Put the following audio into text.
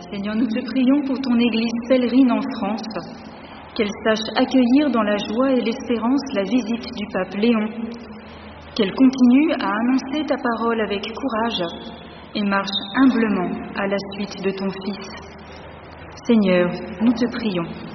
Seigneur, nous te prions pour ton Église pèlerine en France, qu'elle sache accueillir dans la joie et l'espérance la visite du pape Léon, qu'elle continue à annoncer ta parole avec courage et marche humblement à la suite de ton Fils. Seigneur, nous te prions.